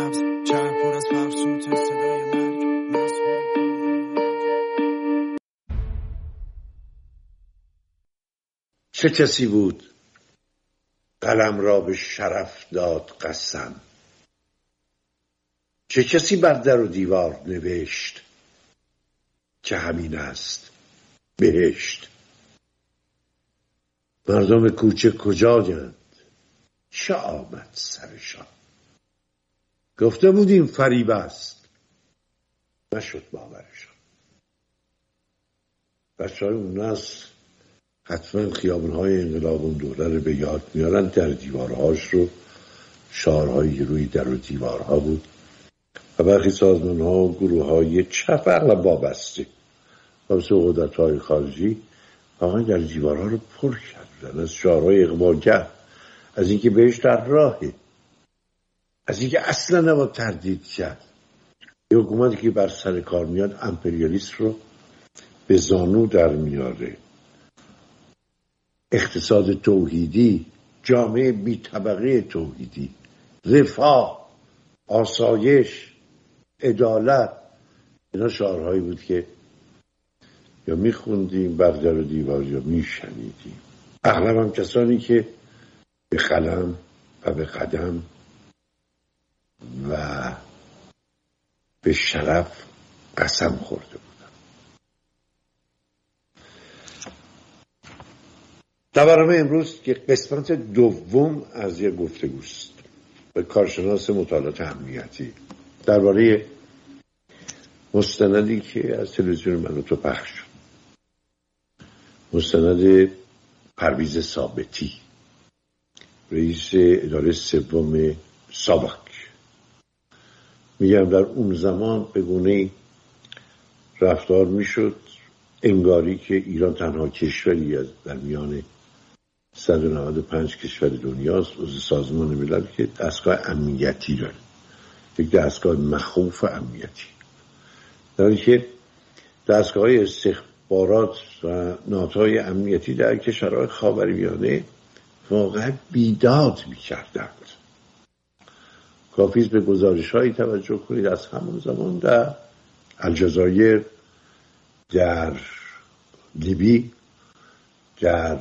شهر پر از فرسوت صدای مرگ. چه کسی بود قلم را به شرف داد قسم؟ چه کسی بر در و دیوار نوشت که همین است بهشت؟ مردم کوچه کجایند؟ چه آمد سرشان؟ گفته بودیم فریب است، نشد باورشان. بچه‌های اون ناس حتما خیابان‌های انقلاب اون دوره رو به یاد میارن. در دیوارهاش رو شعارهایی روی در و دیوارها بود و برخی سازمان‌ها و گروه‌های چپ اغلب وابسته مثل قدرت‌های خارجی واقعا در دیوارها رو پر کردن از شعارهای اقبالگر، از اینکه بهش در راهه، از اینکه اصلا نباید تردید کرد. یه حکومتی که بر سر کار میاد امپریالیست رو به زانو در میاره. اقتصاد توحیدی، جامعه بی طبقه توحیدی، رفاه، آسایش، عدالت، اینا شعارهایی بود که یا میخوندیم بر در و دیوار یا میشنیدیم. اغلب هم کسانی که به قلم و به قدم و به شرف قسم خورده بودن. در برنامه امروز که قسمت دوم از یک گفتگوست به کارشناس مطالعات امنیتی درباره مستندی که از تلویزیون من و تو پخش شد، مستند پرویز ثابتی، رئیس اداره سوم ساواک. میگم در اون زمان به گونه‌ای رفتار میشد انگاری که ایران تنها کشوری از در میان 195 کشور دنیاست عضو سازمان ملل که دستگاه امنیتی داره، یک دستگاه مخوف امنیتی، در حالی که دستگاه‌های استخبارات و نهادهای امنیتی در کشورهای خاورمیانه واقعا بیداد می‌کردند. کافی است به گزارش‌هایی توجه کنید از همون زمان در الجزایر، در لیبی، در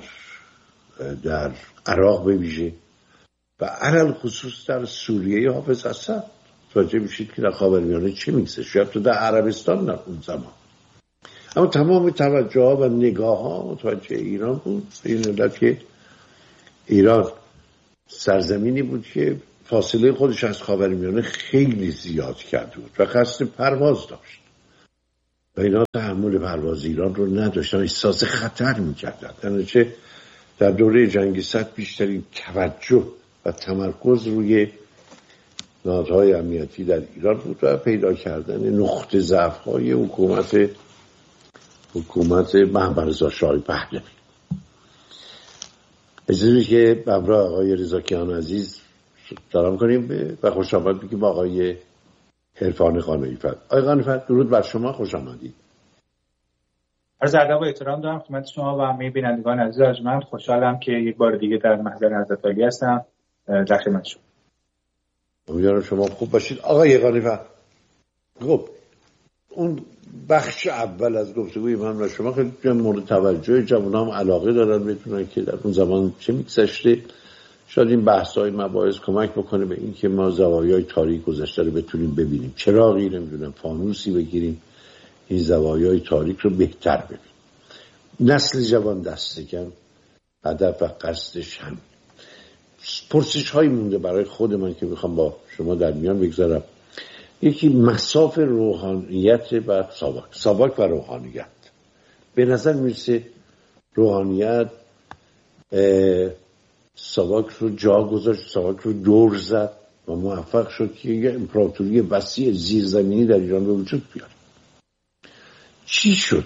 عراق به ویژه و علل خصوص در سوریه حافظ اسد متوجه میشید که در خاورمیانه چه میگذشت، شاید تو در عربستان در اون زمان. اما تمام توجه ها و نگاه ها متوجه ایران بود، این علت که ایران سرزمینی بود که فاصله خودش از خاورمیانه خیلی زیاد کرده بود و قصد پرواز داشت و اینا تحمل پرواز ایران رو نداشتن، احساس خطر میکردن. درنچه در دوره جنگ سرد بیشترین توجه و تمرکز روی نهادهای امنیتی در ایران بود و پیدا کردن نقطه ضعف‌های حکومت محمدرضا شاه پهلوی. اجازه که به همراه آقای رضا کیان عزیز سلام کنیم و خوش آمد بگیم آقای عرفان قانعی‌فر. آقای قانعی‌فر درود بر شما، خوش آمدید. عرض ادب و احترام دارم خدمت شما و همه بینندگان عزیز ارجمند. خوشحالم که یک بار دیگه در محضر حضرت عالی هستم در خدمت شما. امیدوارم شما خوب باشید. آقای قانعی‌فر، خب اون بخش اول از گفتگوی من و شما خیلی مورد توجه جوانان هم علاقه دارن بدونن که در اون زمان چه میگذشته. شاید این بحث‌های مباحث کمک بکنه به این که ما زوایای تاریک گذشته رو بتونیم ببینیم، چراغی نمیدونم فانوسی بگیریم این زوایای تاریک رو بهتر ببینیم. نسل جوان دست کم هدف و قصدش همین. پرسش هایی مونده برای خود من که میخوام با شما در میان بگذارم. یکی مصاف روحانیت و ساواک و روحانیت. به نظر میرسه روحانیت ساواک رو جا گذاشت، ساواک رو دور زد و موفق شد که یه امپراتوری وسیع زیرزمینی در ایران به وجود بیاره. چی شد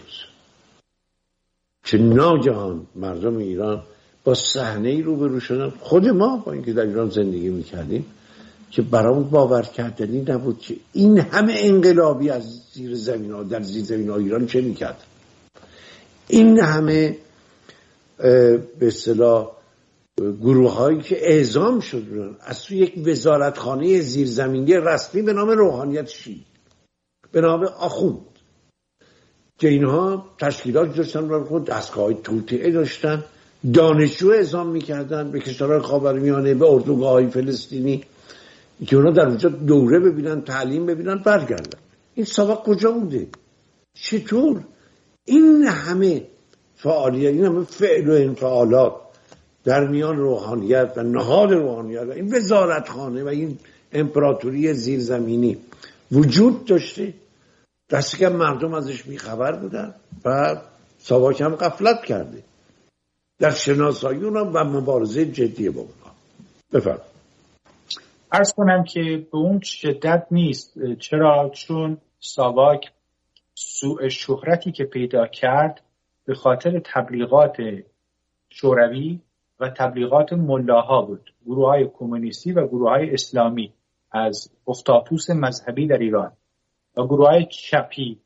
که ناگهان مردم ایران با صحنه‌ای روبرو شدن؟ خود ما با اینکه در ایران زندگی میکردیم که برامون باور کردنی نبود که این همه انقلابی از زیر زمین ها در زیر زمین ها ایران چه میکرد، این همه به اصطلاح گروه هایی که اعزام شد بودن از توی یک وزارتخانه زیرزمینی رسمی به نام روحانیت شیعی، به نام آخوند، که اینها تشکیلات داشتن و خود دستگاه‌های توطئه داشتن، دانشجو اعزام میکردن به کشورهای خاورمیانه، به اردوگاه‌های فلسطینی که اونا در اونجا دوره ببینن، تعلیم ببینن، برگردن. این سابق کجا بوده؟ چطور این همه فعالیت، این همه فعل و انفعالات در میان روحانیت و نهاد روحانیت و این وزارتخانه و این امپراتوری زیرزمینی وجود داشته، دستی که مردم ازش بیخبر بودن و ساواک هم غفلت کرده در شناسایی اونا و مبارزه جدی با اونا. بفرمایید. عرض کنم که به اون شدت نیست. چرا؟ چون ساواک سوء شهرتی که پیدا کرد به خاطر تبلیغات شوروی و تبلیغات ملاها بود، گروه های کمونیستی و گروه های اسلامی از اختاپوس مذهبی در ایران و گروه های چپی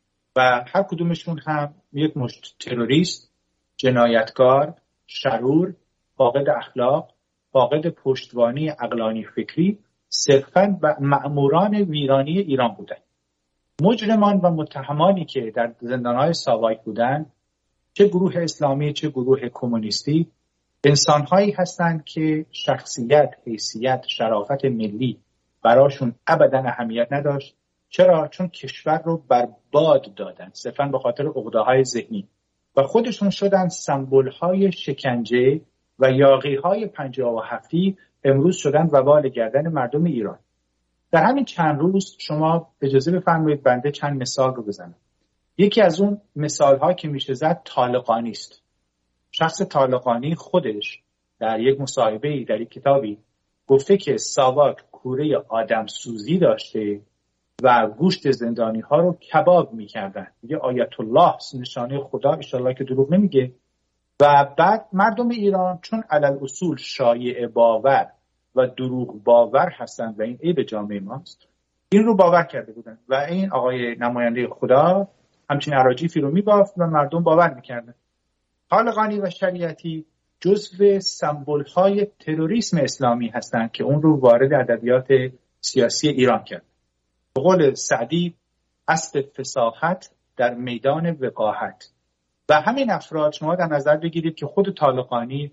و هر کدومشون هم یک مشت تروریست، جنایتکار، شرور، فاقد اخلاق، فاقد پشتوانی عقلانی فکری، صرفاً و مأموران ویرانی ایران بودند. مجرمان و متهمانی که در زندانهای ساواک بودند، چه گروه اسلامی چه گروه کمونیستی، انسانهایی هستند که شخصیت، حیثیت، شرافت ملی براشون ابداً اهمیت نداشت. چرا؟ چون کشور رو برباد دادن صرفاً به خاطر عقده‌های ذهنی و خودشون شدن سمبول‌های شکنجه و یاغی‌های 57 امروز شدن وبال گردن مردم ایران. در همین چند روز شما اجازه بفرمایید بنده چند مثال رو بزنم. یکی از اون مثال‌ها که میشه زد طالقانی است. شخص طالقانی خودش در یک مصاحبه‌ای در یک کتابی گفته که ساواک کوره آدم سوزی داشته و گوشت زندانی‌ها رو کباب می‌کردن. میگه آیت الله نشانه خدا، ان شاءالله که دروغ نمیگه. و بعد مردم ایران چون علل اصول شایعه باور و دروغ باور هستند و این عیب جامعه ماست، این رو باور کرده بودن و این آقای نماینده خدا همچین اراجیفی رو میبافت و مردم باور میکردن. طالقانی و شریعتی جزو سمبول‌های تروریسم اسلامی هستند که اون رو وارد ادبیات سیاسی ایران کرد. به قول سعدی، اسب فصاحت در میدان وقاحت. و همین افراد شما در نظر بگیرید که خود طالقانی،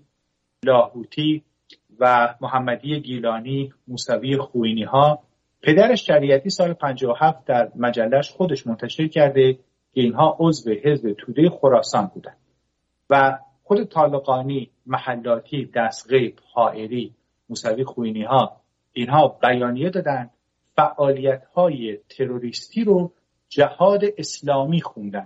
لاهوتی و محمدی گیلانی، موسوی خوئینی ها، پدرش شریعتی سال 57 در مجلهش خودش منتشر کرده که اینها عضو حزب توده خراسان بودند و خود طالقانی، محلاتی، دستغیب، حائری، موسوی خوئینی ها اینها بیانیه دادن، فعالیت های تروریستی رو جهاد اسلامی خوندن.